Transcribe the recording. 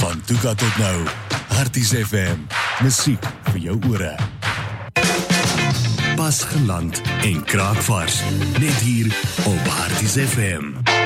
Van Tuka tot nou, Harties FM, musiek vir jou ore. Pas geland en kraakvars, net hier op Harties FM.